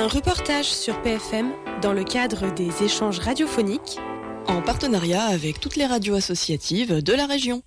Un reportage sur PFM dans le cadre des échanges radiophoniques en partenariat avec toutes les radios associatives de la région.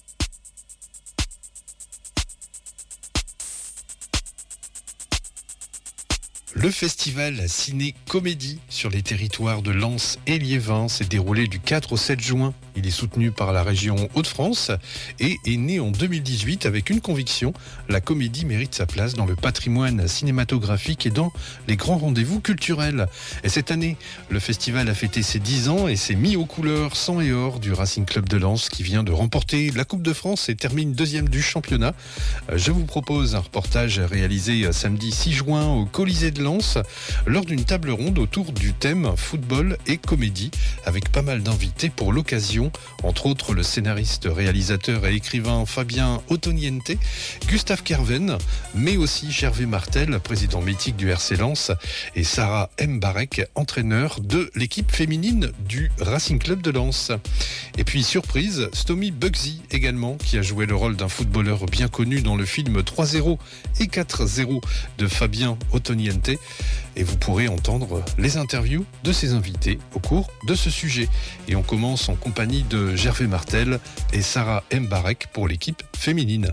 Le festival Ciné-Comédie sur les territoires de Lens et Liévin s'est déroulé du 4 au 7 juin. Il est soutenu par la région Hauts-de-France et est né en 2018 avec une conviction. La comédie mérite sa place dans le patrimoine cinématographique et dans les grands rendez-vous culturels. Et cette année, le festival a fêté ses 10 ans et s'est mis aux couleurs sang et or du Racing Club de Lens qui vient de remporter la Coupe de France et termine deuxième du championnat. Je vous propose un reportage réalisé samedi 6 juin au Colisée de Lens lors d'une table ronde autour du thème football et comédie avec pas mal d'invités pour l'occasion, entre autres le scénariste, réalisateur et écrivain Fabien Ottoniente, Gustave Kerven, mais aussi Gervais Martel, président mythique du RC Lens, et Sarah Mbarek, entraîneur de l'équipe féminine du Racing Club de Lens. Et puis surprise, Stomy Bugsy également, qui a joué le rôle d'un footballeur bien connu dans le film 3-0 et 4-0 de Fabien Ottoniente. Et vous pourrez entendre les interviews de ses invités au cours de ce sujet. Et on commence en compagnie de Gervais Martel et Sarah Mbarek pour l'équipe féminine.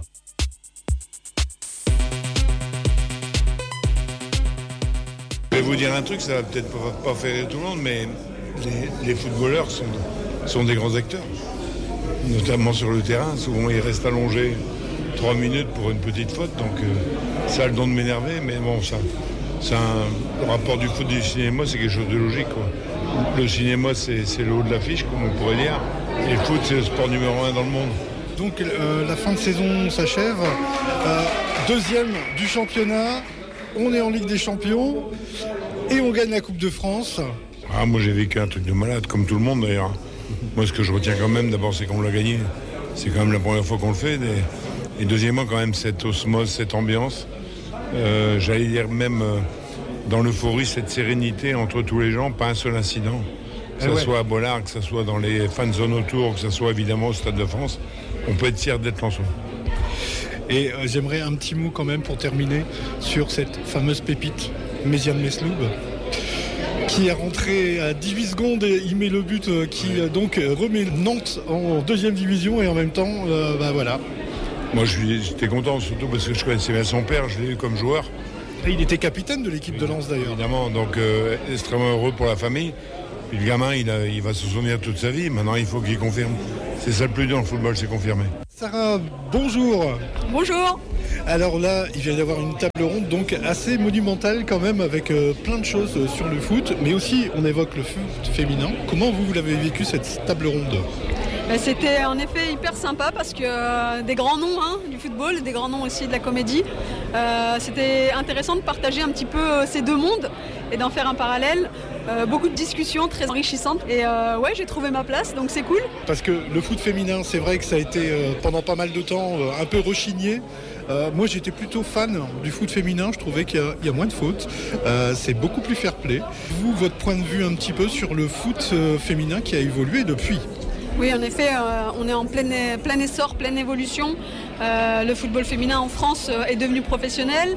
Je vais vous dire un truc, ça va peut-être pas faire rire tout le monde, mais les footballeurs sont des grands acteurs. Notamment sur le terrain, souvent ils restent allongés 3 minutes pour une petite faute, donc ça a le don de m'énerver, mais bon, le rapport du foot et du cinéma, c'est quelque chose de logique, quoi. Le cinéma, c'est le haut de l'affiche, comme on pourrait dire, et le foot, c'est le sport numéro 1 dans le monde. Donc la fin de saison s'achève, deuxième du championnat, on est en Ligue des Champions, et on gagne la Coupe de France. Moi j'ai vécu un truc de malade, comme tout le monde d'ailleurs. Moi ce que je retiens quand même, d'abord c'est qu'on l'a gagné. C'est quand même la première fois qu'on le fait. Et deuxièmement quand même cette osmose, cette ambiance. J'allais dire même dans l'euphorie, cette sérénité entre tous les gens, pas un seul incident. Que ce soit à Bollard, que ce soit dans les fan zones autour, que ce soit évidemment au Stade de France, on peut être fier d'être Lensois. Et j'aimerais un petit mot quand même pour terminer sur cette fameuse pépite, Méziane Mesloub, qui est rentré à 18 secondes et il met le but qui donc remet Nantes en deuxième division et en même temps, voilà. Moi j'étais content surtout parce que je connaissais bien son père, je l'ai eu comme joueur. Et il était capitaine de l'équipe de Lens d'ailleurs. Évidemment, donc extrêmement heureux pour la famille. Puis le gamin, il va se souvenir toute sa vie, maintenant il faut qu'il confirme. C'est ça le plus dur dans le football, c'est confirmer. Sarah, bonjour. Bonjour. Alors là, il vient d'y avoir une table ronde donc assez monumentale quand même avec plein de choses sur le foot, mais aussi on évoque le foot féminin. Comment vous l'avez vécu cette table ronde ? C'était en effet hyper sympa parce que des grands noms du football, des grands noms aussi de la comédie. C'était intéressant de partager un petit peu ces deux mondes et d'en faire un parallèle. Beaucoup de discussions très enrichissantes et j'ai trouvé ma place, donc c'est cool. Parce que le foot féminin, c'est vrai que ça a été pendant pas mal de temps un peu rechigné. Moi j'étais plutôt fan du foot féminin, je trouvais qu'il y a moins de fautes, c'est beaucoup plus fair-play. Vous, votre point de vue un petit peu sur le foot féminin qui a évolué depuis ? Oui, en effet, on est en plein essor, pleine évolution. Le football féminin en France est devenu professionnel.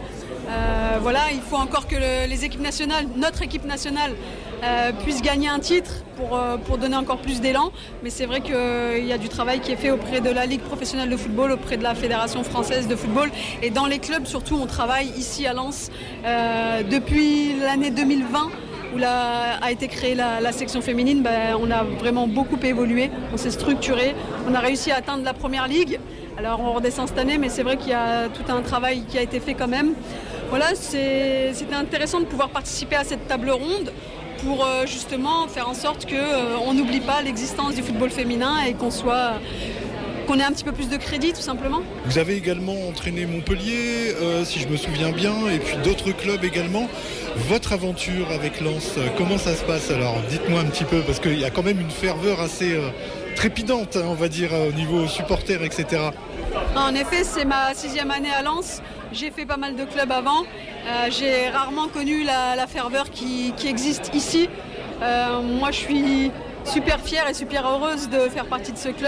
Il faut encore que les équipes nationales, notre équipe nationale, puisse gagner un titre pour donner encore plus d'élan. Mais c'est vrai qu'il y a du travail qui est fait auprès de la Ligue professionnelle de football, auprès de la Fédération française de football. Et dans les clubs, surtout, on travaille ici à Lens depuis l'année 2020. Où a été créée la section féminine, on a vraiment beaucoup évolué, on s'est structuré, on a réussi à atteindre la première ligue. Alors on redescend cette année, mais c'est vrai qu'il y a tout un travail qui a été fait quand même. Voilà, c'était intéressant de pouvoir participer à cette table ronde pour justement faire en sorte qu'on n'oublie pas l'existence du football féminin et qu'on ait un petit peu plus de crédit tout simplement. Vous avez également entraîné Montpellier, si je me souviens bien, et puis d'autres clubs également. Votre aventure avec Lens, comment ça se passe alors ? Dites-moi un petit peu, parce qu'il y a quand même une ferveur assez trépidante, on va dire, au niveau supporters, etc. En effet, c'est ma 6e année à Lens. J'ai fait pas mal de clubs avant. J'ai rarement connu la ferveur qui existe ici. Moi, je suis super fière et super heureuse de faire partie de ce club.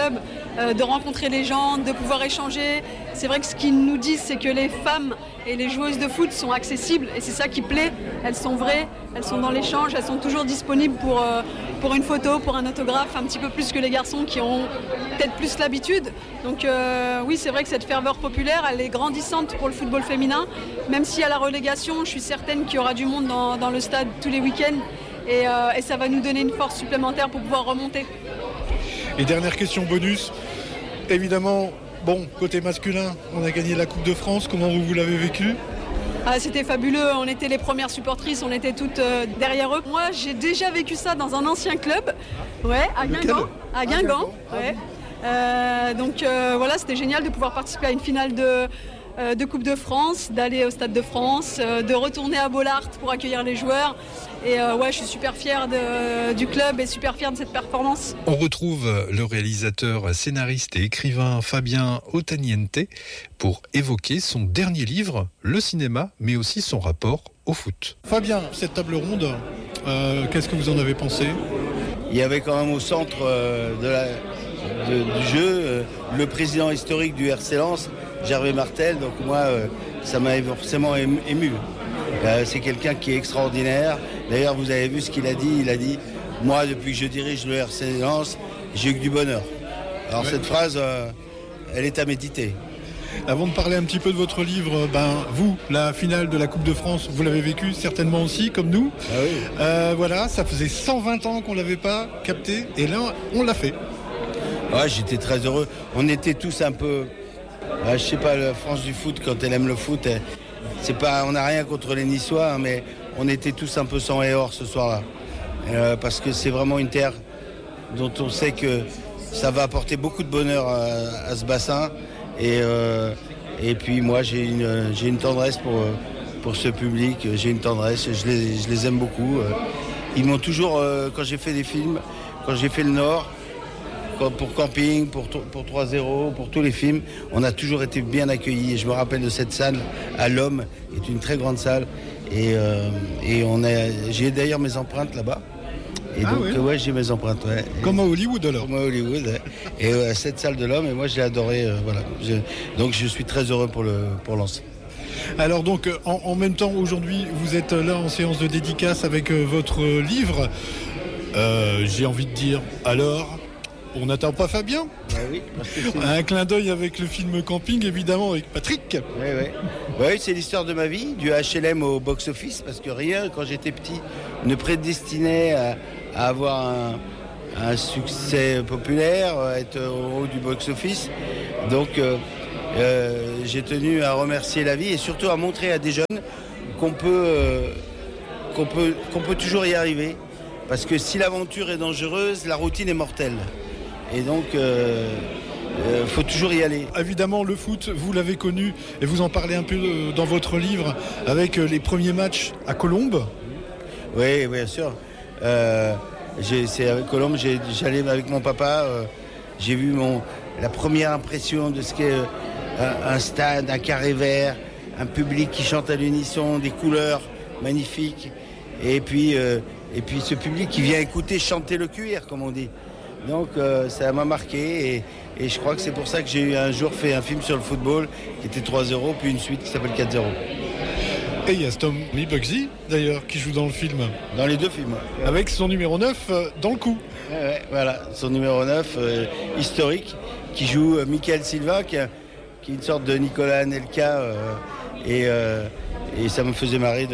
de rencontrer les gens, de pouvoir échanger. C'est vrai que ce qu'ils nous disent, c'est que les femmes et les joueuses de foot sont accessibles et c'est ça qui plaît. Elles sont vraies, elles sont dans l'échange, elles sont toujours disponibles pour une photo, pour un autographe, un petit peu plus que les garçons qui ont peut-être plus l'habitude. Donc oui, c'est vrai que cette ferveur populaire, elle est grandissante pour le football féminin. Même si à la relégation, je suis certaine qu'il y aura du monde dans le stade tous les week-ends et ça va nous donner une force supplémentaire pour pouvoir remonter. Et dernière question bonus, évidemment, côté masculin, on a gagné la Coupe de France, comment vous l'avez vécu ? C'était fabuleux, on était les premières supportrices, on était toutes derrière eux. Moi, j'ai déjà vécu ça dans un ancien club, à Guingamp. À Guingamp, ouais. Donc voilà, c'était génial de pouvoir participer à une finale de Coupe de France, d'aller au Stade de France, de retourner à Bollaert pour accueillir les joueurs. Et je suis super fière du club et super fière de cette performance. On retrouve le réalisateur, scénariste et écrivain Fabien Ottaniente pour évoquer son dernier livre, le cinéma, mais aussi son rapport au foot. Fabien, cette table ronde, qu'est-ce que vous en avez pensé ? Il y avait quand même au centre du jeu le président historique du RC Lens, Gervais Martel, donc moi ça m'a forcément ému. C'est quelqu'un qui est extraordinaire. D'ailleurs, vous avez vu ce qu'il a dit. Il a dit « Moi, depuis que je dirige le RC Lens, j'ai eu que du bonheur ». Alors cette phrase, elle est à méditer. Avant de parler un petit peu de votre livre, vous, la finale de la Coupe de France, vous l'avez vécu certainement aussi, comme nous. Ah oui. Voilà, ça faisait 120 ans qu'on ne l'avait pas capté, et là, on l'a fait. Ouais, j'étais très heureux. On était tous un peu... je sais pas, la France du foot, quand elle aime le foot, on n'a rien contre les Niçois, mais on était tous un peu sang et or ce soir-là. Parce que c'est vraiment une terre dont on sait que ça va apporter beaucoup de bonheur à ce bassin. Et puis moi, j'ai une tendresse pour ce public. J'ai une tendresse, je les aime beaucoup. Ils m'ont toujours, quand j'ai fait des films, quand j'ai fait le Nord, pour Camping, pour 3-0, pour tous les films, on a toujours été bien accueillis. Et je me rappelle de cette salle à l'Homme, qui est une très grande salle. Et j'ai d'ailleurs mes empreintes là-bas. Et donc, j'ai mes empreintes. Ouais. Comme à Hollywood alors. Comme à Hollywood. Ouais. Et cette salle de l'Homme, et moi j'ai adoré. Donc je suis très heureux pour Lens. Alors donc, en même temps, aujourd'hui, vous êtes là en séance de dédicace avec votre livre. J'ai envie de dire, alors... On n'attend pas Fabien. Oui, parce que un clin d'œil avec le film Camping, évidemment, avec Patrick. Oui, c'est l'histoire de ma vie, du HLM au box-office, parce que rien, quand j'étais petit, ne prédestinait à avoir un succès populaire, à être au haut du box-office. Donc, j'ai tenu à remercier la vie et surtout à montrer à des jeunes qu'on peut toujours y arriver. Parce que si l'aventure est dangereuse, la routine est mortelle. Et donc, faut toujours y aller. Évidemment, le foot, vous l'avez connu et vous en parlez un peu dans votre livre avec les premiers matchs à Colombes. Oui, bien sûr. C'est avec Colombes, j'allais avec mon papa. J'ai vu la première impression de ce qu'est un stade, un carré vert, un public qui chante à l'unisson, des couleurs magnifiques. Et puis ce public qui vient écouter chanter le cuir, comme on dit. Donc ça m'a marqué et je crois que c'est pour ça que j'ai un jour fait un film sur le football qui était 3-0, puis une suite qui s'appelle 4-0. Et il y a Tommy Bugsy, d'ailleurs, qui joue dans le film. Dans les deux films. Ouais. Avec son numéro 9 dans le coup. Ouais, voilà, son numéro 9 historique, qui joue Michael Silva, qui est une sorte de Nicolas Anelka. Et ça me faisait marrer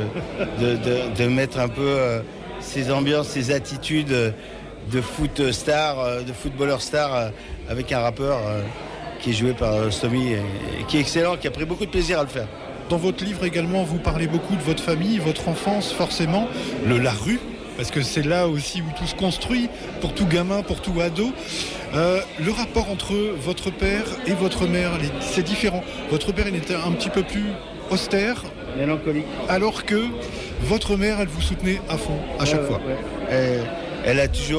de mettre un peu ces ambiances, ces attitudes de foot star, de footballeur star avec un rappeur qui est joué par Stomy et qui est excellent, qui a pris beaucoup de plaisir à le faire. Dans votre livre également, vous parlez beaucoup de votre famille, votre enfance forcément, la rue, parce que c'est là aussi où tout se construit, pour tout gamin, pour tout ado. Le rapport entre votre père et votre mère, c'est différent. Votre père, il était un petit peu plus austère, mélancolique, alors que votre mère, elle vous soutenait à fond, à chaque fois. Ouais. Elle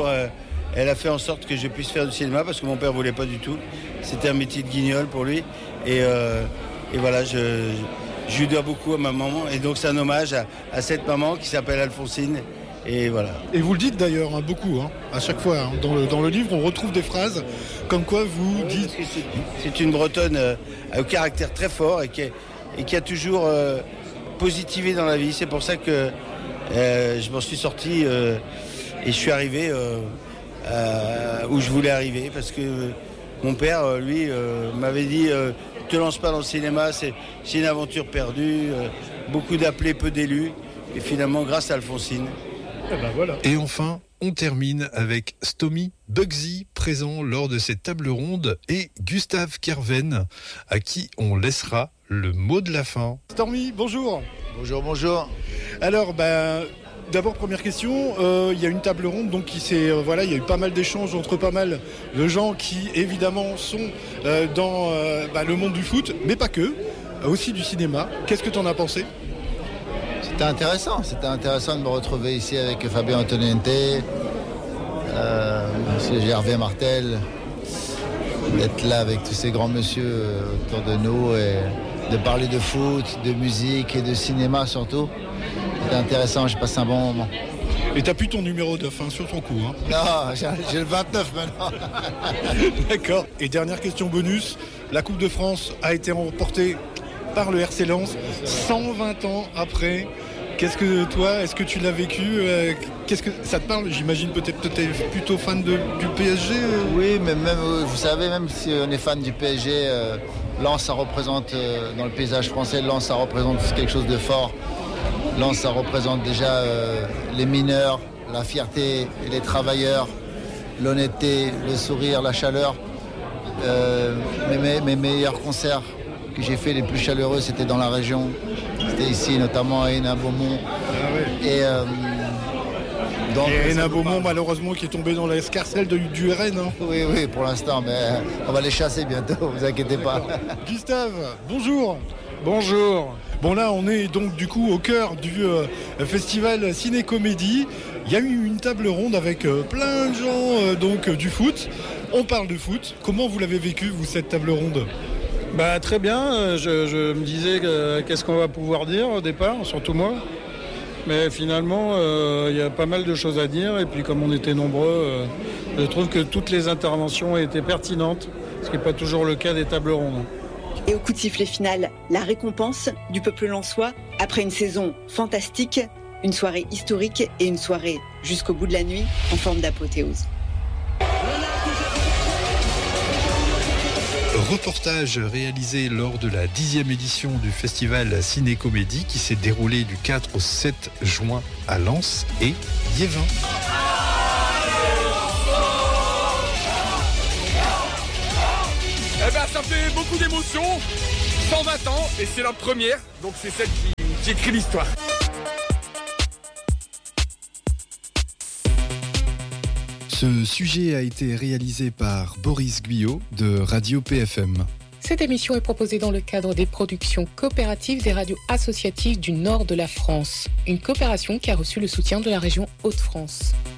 a fait en sorte que je puisse faire du cinéma, parce que mon père voulait pas du tout. C'était un métier de guignol pour lui. Et voilà, je lui dois beaucoup à ma maman. Et donc c'est un hommage à cette maman qui s'appelle Alphonsine Et voilà. Et vous le dites d'ailleurs beaucoup, à chaque fois. Dans le livre, on retrouve des phrases comme quoi vous dites... C'est une Bretonne au caractère très fort et qui a toujours positivé dans la vie. C'est pour ça que je m'en suis sorti et je suis arrivé où je voulais arriver. Parce que mon père, lui, m'avait dit te lance pas dans le cinéma, c'est une aventure perdue. Beaucoup d'appelés, peu d'élus. Et finalement, grâce à Alphonsine. Voilà. Et enfin, on termine avec Stomy Bugsy, présent lors de cette table ronde, et Gustave Kerven, à qui on laissera le mot de la fin. Stormy, bonjour. Bonjour. Alors, d'abord, première question, il y a une table ronde, donc il y a eu pas mal d'échanges entre pas mal de gens qui, évidemment, sont dans le monde du foot, mais pas que, aussi du cinéma. Qu'est-ce que tu en as pensé ? C'était intéressant de me retrouver ici avec Fabien Antoniente, Monsieur Gervais Martel, d'être là avec tous ces grands messieurs autour de nous et de parler de foot, de musique et de cinéma surtout. C'était intéressant, j'ai passé un bon moment. Et t'as plus ton numéro 9 sur ton coup. Non, j'ai le 29 maintenant. D'accord. Et dernière question bonus, la Coupe de France a été remportée par le RC Lens 120 ans après. Est-ce que tu l'as vécu qu'est-ce que ça te parle ? J'imagine peut-être que tu es plutôt fan du PSG. Oui, mais même, vous savez, même si on est fan du PSG, Lens, ça représente, dans le paysage français, Lens, ça représente quelque chose de fort. Lens, ça représente déjà les mineurs, la fierté, les travailleurs, l'honnêteté, le sourire, la chaleur. Mes meilleurs concerts que j'ai fait, les plus chaleureux, c'était dans la région. C'était ici, notamment à Hénin-Beaumont. Et Hénin-Beaumont, malheureusement, qui est tombé dans l'escarcelle du RN. Oui, pour l'instant, mais on va les chasser bientôt, vous inquiétez pas. Gustave, bonjour. Bonjour. Bon, là, on est donc du coup au cœur du festival Ciné-Comédie. Il y a eu une table ronde avec plein de gens du foot. On parle de foot. Comment vous l'avez vécu, vous, cette table ronde ? Très bien, je me disais qu'est-ce qu'on va pouvoir dire au départ, surtout moi. Mais finalement, il y a pas mal de choses à dire. Et puis comme on était nombreux, je trouve que toutes les interventions étaient pertinentes, ce qui n'est pas toujours le cas des tables rondes. Et au coup de sifflet final, la récompense du peuple lensois après une saison fantastique, une soirée historique et une soirée jusqu'au bout de la nuit en forme d'apothéose. Reportage réalisé lors de la 10e édition du festival Ciné-Comédie qui s'est déroulé du 4 au 7 juin à Lens et Liévin. Ça fait beaucoup d'émotions, 120 ans et c'est la première, donc c'est celle qui écrit l'histoire. Ce sujet a été réalisé par Boris Guyot de Radio PFM. Cette émission est proposée dans le cadre des productions coopératives des radios associatives du nord de la France. Une coopération qui a reçu le soutien de la région Hauts-de-France.